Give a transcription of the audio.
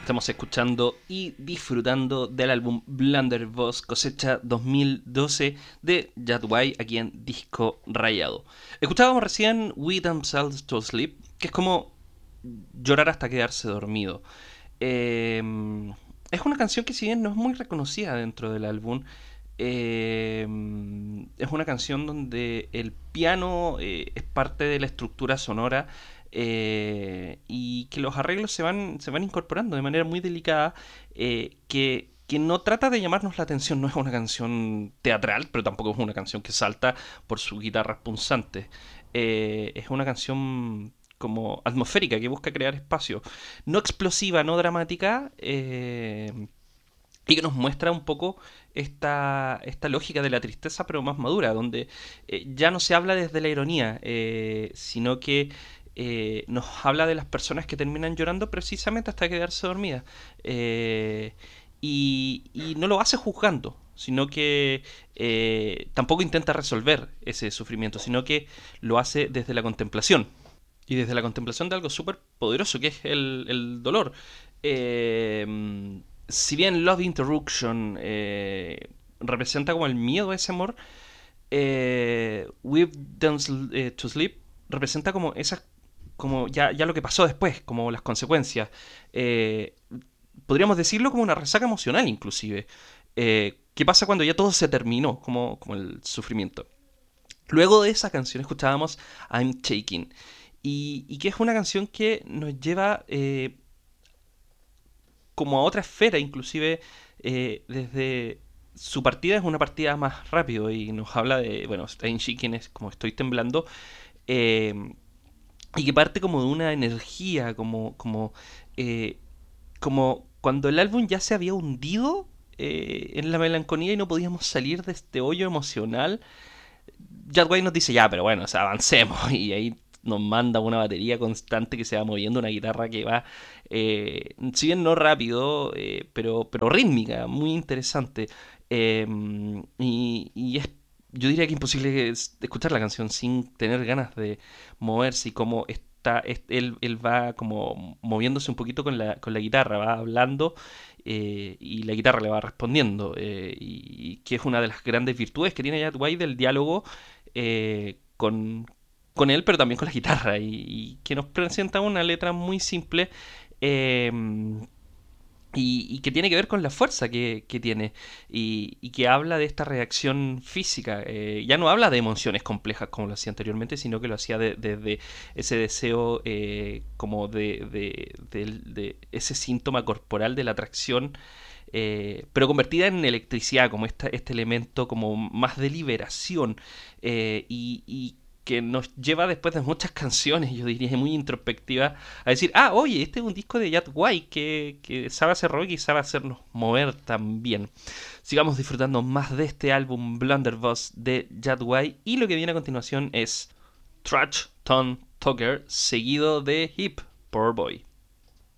estamos escuchando y disfrutando del álbum Blunderbuss cosecha 2012 de Jadway aquí en Disco Rayado. Escuchábamos recién We Themselves to Sleep, que es como llorar hasta quedarse dormido. Eh, es una canción que si bien no es muy reconocida dentro del álbum, eh, es una canción donde el piano es parte de la estructura sonora y que los arreglos se van incorporando de manera muy delicada, que no trata de llamarnos la atención, no es una canción teatral, pero tampoco es una canción que salta por sus guitarras punzantes. Es una canción como atmosférica que busca crear espacio, no explosiva, no dramática, y que nos muestra un poco esta lógica de la tristeza, pero más madura, donde ya no se habla desde la ironía, sino que nos habla de las personas que terminan llorando precisamente hasta quedarse dormidas. Eh, y no lo hace juzgando, sino que tampoco intenta resolver ese sufrimiento, sino que lo hace desde la contemplación. Y desde la contemplación de algo súper poderoso que es el dolor. Si bien Love Interruption representa como el miedo a ese amor, We've Done to Sleep representa como esas, como ya lo que pasó después, como las consecuencias. Eh, Podríamos decirlo como una resaca emocional inclusive. ¿Qué pasa cuando ya todo se terminó, como el sufrimiento? Luego de esa canción escuchábamos I'm Shaking. Y que es una canción que nos lleva como a otra esfera, inclusive desde su partida es una partida más rápido y nos habla de, bueno, I'm Shaking es como estoy temblando, eh, y que parte como de una energía, eh, como cuando el álbum ya se había hundido en la melancolía y no podíamos salir de este hoyo emocional. Jadway nos dice, ya, pero bueno, o sea, avancemos. Y ahí nos manda una batería constante que se va moviendo, una guitarra que va, si bien no rápido, pero rítmica, muy interesante. Eh, y es, yo diría que imposible escuchar la canción sin tener ganas de moverse y cómo está, él va como moviéndose un poquito con la guitarra, va hablando y la guitarra le va respondiendo. Y que es una de las grandes virtudes que tiene Jadway del diálogo con él, pero también con la guitarra, y que nos presenta una letra muy simple eh, y que tiene que ver con la fuerza que tiene y que habla de esta reacción física. Ya no habla de emociones complejas como lo hacía anteriormente, sino que lo hacía desde ese deseo como de ese síntoma corporal de la atracción, pero convertida en electricidad, como este elemento como más de liberación, y que nos lleva después de muchas canciones, yo diría, muy introspectiva, a decir, ah, oye, este es un disco de White que sabe hacer rock y sabe hacernos mover también. Sigamos disfrutando más de este álbum Blunderbuss de White y lo que viene a continuación es Trash Ton Tucker, seguido de Hip Poor Boy.